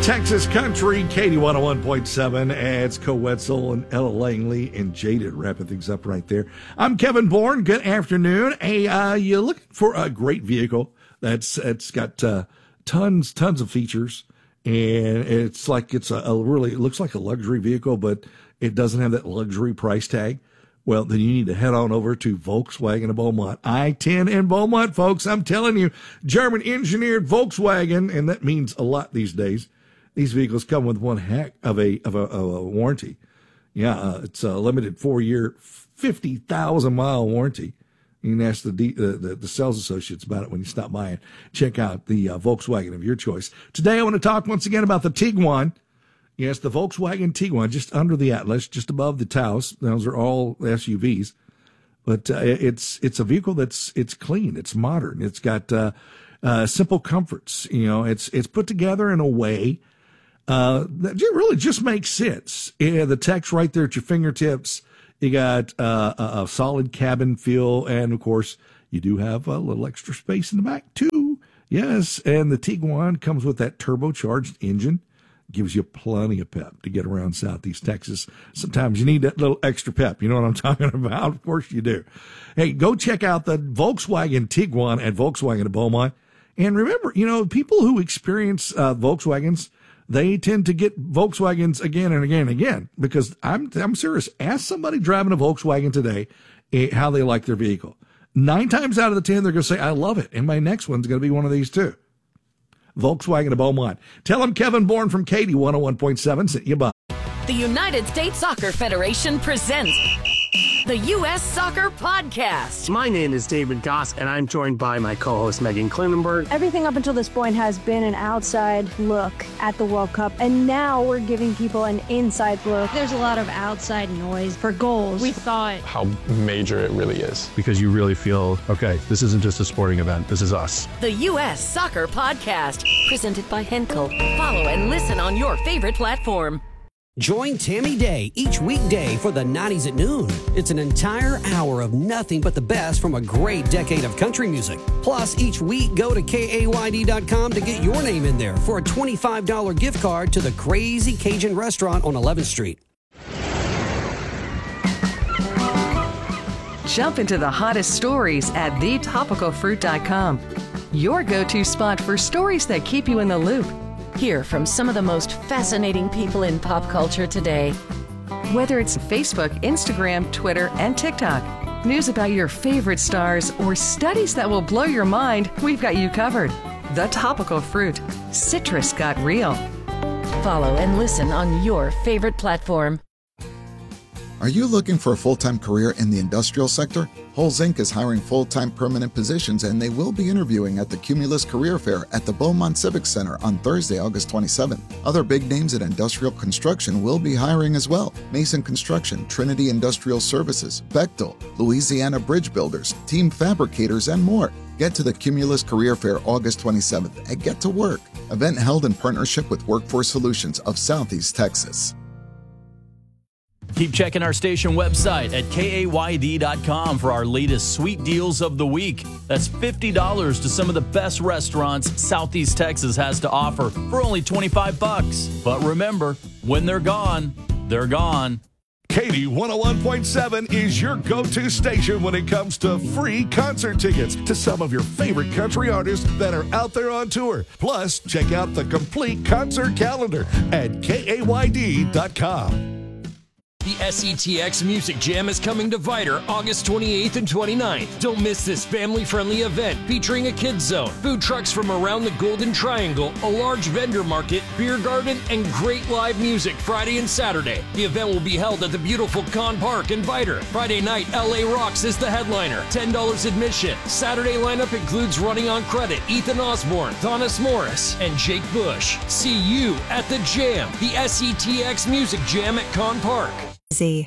Texas Country, Katie 101.7, adds Co Wetzel and Ella Langley and Jaded, wrapping things up right there. I'm Kevin Bourne. Good afternoon. Hey, you looking for a great vehicle it's got tons of features, and it's like it looks like a luxury vehicle, but it doesn't have that luxury price tag? Well, then you need to head on over to Volkswagen of Beaumont. I-10 in Beaumont, folks. I'm telling you, German-engineered Volkswagen, and that means a lot these days. These vehicles come with one heck of a warranty. Yeah, it's a limited 4-year, 50,000-mile warranty. You can ask the sales associates about it when you stop by and check out the Volkswagen of your choice. Today, I want to talk once again about the Tiguan. Yes, the Volkswagen Tiguan, just under the Atlas, just above the Taos. Those are all SUVs, but it's a vehicle it's clean, it's modern, it's got simple comforts. You know, it's put together in a way that really just makes sense. Yeah, the text right there at your fingertips. You got a solid cabin feel, and of course, you do have a little extra space in the back too. Yes, and the Tiguan comes with that turbocharged engine. Gives you plenty of pep to get around Southeast Texas. Sometimes you need that little extra pep. You know what I'm talking about? Of course you do. Hey, go check out the Volkswagen Tiguan at Volkswagen of Beaumont. And remember, you know, people who experience Volkswagens, they tend to get Volkswagens again and again and again. Because I'm serious. Ask somebody driving a Volkswagen today how they like their vehicle. 9 times out of the 10, they're going to say, I love it. And my next one's going to be one of these too. Volkswagen of Beaumont. Tell them Kevin Bourne from Katie 101.7 sent you by. The United States Soccer Federation presents the U.S. Soccer Podcast. My name is David Goss, and I'm joined by my co-host Megan Klinenberg. Everything up until this point has been an outside look at the World Cup, and now we're giving people an inside look. There's a lot of outside noise for goals. We thought how major it really is. Because you really feel, okay, this isn't just a sporting event, this is us. The U.S. Soccer Podcast, presented by Henkel. Follow and listen on your favorite platform. Join Tammy Day each weekday for the 90s at noon. It's an entire hour of nothing but the best from a great decade of country music. Plus, each week, go to KAYD.com to get your name in there for a $25 gift card to the Crazy Cajun Restaurant on 11th Street. Jump into the hottest stories at thetopicalfruit.com. Your go-to spot for stories that keep you in the loop. Hear from some of the most fascinating people in pop culture today. Whether it's Facebook, Instagram, Twitter, and TikTok, news about your favorite stars, or studies that will blow your mind, we've got you covered. The Topical Fruit. Citrus got real. Follow and listen on your favorite platform. Are you looking for a full-time career in the industrial sector? Holes Inc. is hiring full-time permanent positions, and they will be interviewing at the Cumulus Career Fair at the Beaumont Civic Center on Thursday, August 27th. Other big names in industrial construction will be hiring as well. Mason Construction, Trinity Industrial Services, Bechtel, Louisiana Bridge Builders, Team Fabricators, and more. Get to the Cumulus Career Fair August 27th and get to work. Event held in partnership with Workforce Solutions of Southeast Texas. Keep checking our station website at KAYD.com for our latest sweet deals of the week. That's $50 to some of the best restaurants Southeast Texas has to offer for only $25. But remember, when they're gone, they're gone. Katie 101.7 is your go-to station when it comes to free concert tickets to some of your favorite country artists that are out there on tour. Plus, check out the complete concert calendar at KAYD.com. The SETX Music Jam is coming to Vidor August 28th and 29th. Don't miss this family-friendly event featuring a kids zone, food trucks from around the Golden Triangle, a large vendor market, beer garden, and great live music Friday and Saturday. The event will be held at the beautiful Con Park in Vidor. Friday night, LA Rocks is the headliner, $10 admission. Saturday lineup includes Running on Credit, Ethan Osborne, Thomas Morris, and Jake Bush. See you at the Jam, the SETX Music Jam at Con Park.